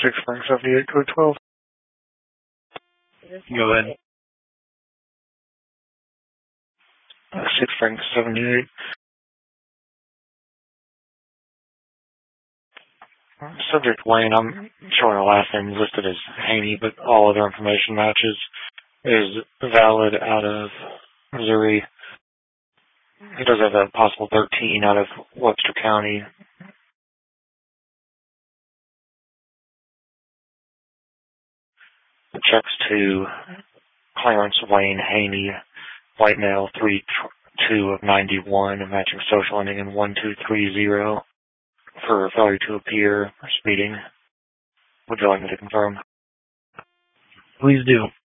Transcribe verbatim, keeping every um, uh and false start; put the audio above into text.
six Frank seventy-eight, code twelve. Go ahead. Uh, six Frank seventy-eight. Subject Wayne, I'm showing the last name listed as Haney, but all other information matches. Is valid out of Missouri. He does have a possible thirteen out of Webster County. The checks to Clarence Wayne Haney, white male, three two of ninety-one, matching social ending in one two three zero for failure to appear or speeding. Would you like me to confirm? Please do.